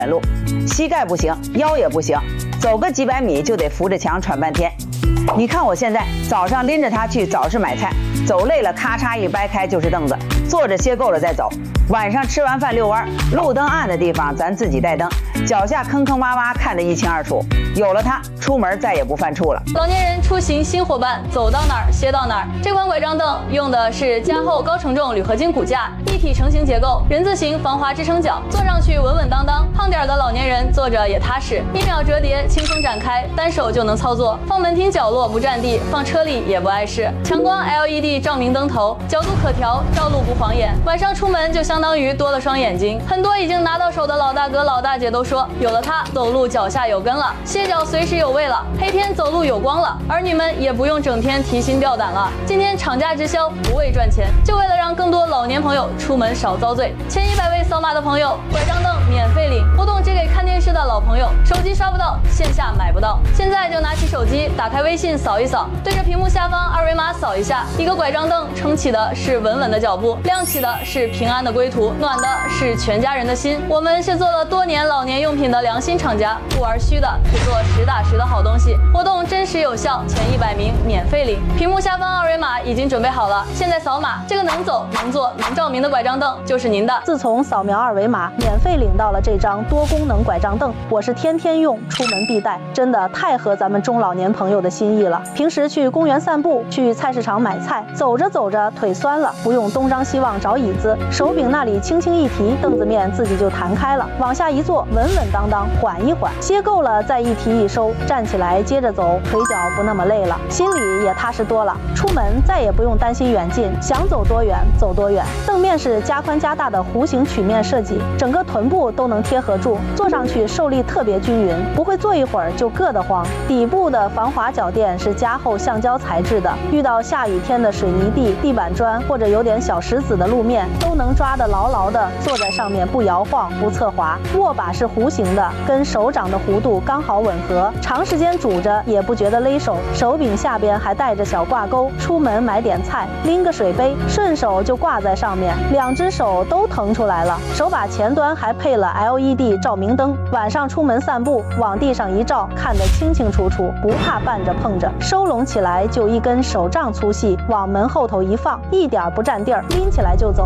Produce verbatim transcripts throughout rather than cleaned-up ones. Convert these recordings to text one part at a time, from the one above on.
路，膝盖不行，腰也不行，走个几百米就得扶着墙喘半天。你看我现在早上拎着它去早市买菜，走累了咔嚓一掰开就是凳子，坐着歇够了再走。晚上吃完饭遛弯，路灯暗的地方咱自己带灯，脚下坑坑洼洼看得一清二楚。有了它，出门再也不犯怵了。 老年人出行新伙伴，走到哪儿歇到哪儿。这款拐杖凳用的是加厚高承重铝合金骨架，一体成型结构，人字形防滑支撑脚，坐上去稳稳当当。胖点的老年人坐着也踏实，一秒折叠，轻松展开，单手就能操作。放门厅角落不占地，放车里也不碍事。强光 L E D 照明灯头，角度可调，照路不晃眼。晚上出门就相当于多了双眼睛。很多已经拿到手的老大哥老大姐都说，有了它，走路脚下有根了，歇脚随时有位了，黑天走路有光了。儿女们也不用整天提心吊胆了。今天厂家直销，不为赚钱，就为了让更多老年朋友出门少遭罪。前一百位扫码的朋友，拐杖凳免费领。活动只给看电视的老朋友，手机刷不到，线下买不到。现在就拿起手机，打开微信扫一扫，对着屏幕下方二维码扫一下，一个拐杖凳撑起的是稳稳的脚步，亮起的是平安的归途，暖的是全家人的心。我们是做了多年老年用品的良心厂家，不玩虚的，只做实打实的好东西。活动真实有效，前一百名免费领。屏幕下方二维码已经准备好了，现在扫码，这个能走能坐能照明的拐杖凳就是您的。 自从扫描二维码免费领到了这张多功能拐杖凳，我是天天用，出门必带，真的太合咱们中老年朋友的心意了。平时去公园散步，去菜市场买菜，走着走着腿酸了，不用东张西望找椅子，手柄那里轻轻一提，凳子面自己就弹开了，往下一坐，稳稳当当，缓一缓，歇够了再一提一收，站起来接着走，腿脚不那么累了，心里也踏实多了。出门再也不用担心远近，想走多远走多远。凳面是加宽加大的弧形曲面设计，整个臀部都能贴合住，坐上去受力特别均匀，不会坐一会儿就硌得慌。底部的防滑脚垫是加厚橡胶材质的，遇到下雨天的水泥地、地板砖或者有点小石子的路面，都能抓得牢牢的，坐在上面不摇晃不侧滑。握把是弧形的，跟手掌的弧度刚好吻合，长时间拄着也不觉得勒手。手柄下边还带着小挂钩，出门买点菜，拎个水杯，顺手就挂在上面，两只手都腾出来了。手把前端还配了 L E D 照明灯，晚上出门散步，往地上一照，看得清清楚楚，不怕绊着碰着。收拢起来就一根手杖粗细，往门后头一放，一点不占地儿，拎起来就走。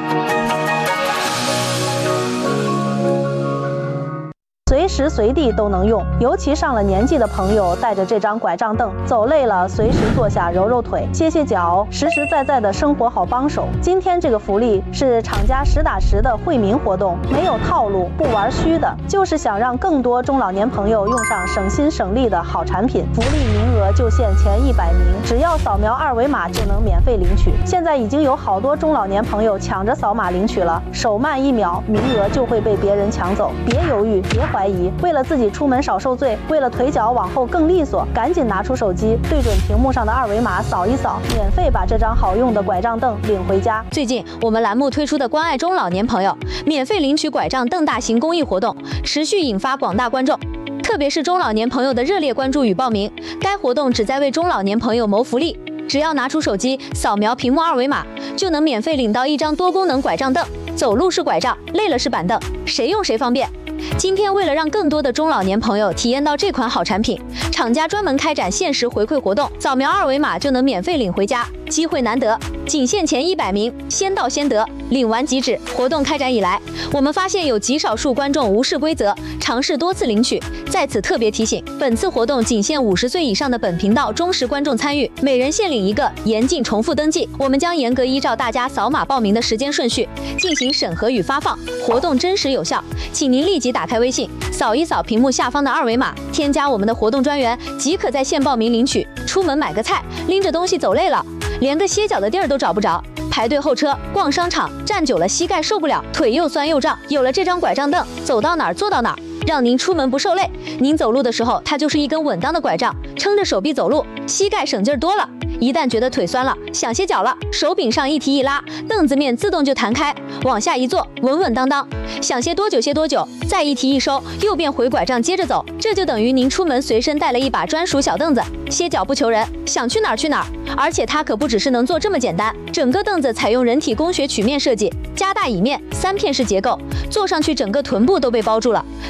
随时随地都能用，尤其上了年纪的朋友带着这张拐杖凳，走累了随时坐下揉揉腿、歇歇脚，实实在在的生活好帮手。今天这个福利是厂家实打实的惠民活动，没有套路，不玩虚的，就是想让更多中老年朋友用上省心省力的好产品。福利名额就限前一百名，只要扫描二维码就能免费领取。现在已经有好多中老年朋友抢着扫码领取了，手慢一秒，名额就会被别人抢走。别犹豫，别怀疑。为了自己出门少受罪，为了腿脚往后更利索，赶紧拿出手机，对准屏幕上的二维码扫一扫，免费把这张好用的拐杖凳领回家。 最近我们栏目推出的关爱中老年朋友免费领取拐杖凳大型公益活动，持续引发广大观众，特别是中老年朋友的热烈关注与报名。该活动旨在为中老年朋友谋福利，只要拿出手机扫描屏幕二维码，就能免费领到一张多功能拐杖凳。走路是拐杖，累了是板凳，谁用谁方便。今天为了让更多的中老年朋友体验到这款好产品，厂家专门开展限时回馈活动，扫描二维码就能免费领回家，机会难得，仅限前一百名，先到先得，领完即止。活动开展以来，我们发现有极少数观众无视规则，尝试多次领取。在此特别提醒，本次活动仅限五十岁以上的本频道忠实观众参与，每人限领一个，严禁重复登记。我们将严格依照大家扫码报名的时间顺序进行审核与发放，活动真实有效，请您立即打开微信，扫一扫屏幕下方的二维码，添加我们的活动专员，即可在线报名领取。出门买个菜，拎着东西走累了，连个歇脚的地儿都找不着，排队候车，逛商场，站久了膝盖受不了，腿又酸又胀。有了这张拐杖凳，走到哪儿坐到哪儿，让您出门不受累。您走路的时候，它就是一根稳当的拐杖，撑着手臂走路，膝盖省劲儿多了。一旦觉得腿酸了，想歇脚了，手柄上一提一拉，凳子面自动就弹开，往下一坐，稳稳当当，想歇多久歇多久，再一提一收，又变回拐杖接着走。这就等于您出门随身带了一把专属小凳子，歇脚不求人，想去哪儿去哪儿。而且它可不只是能坐这么简单，整个凳子采用人体工学曲面设计，加大椅面，三片式结构，坐上去整个臀部都被包住了，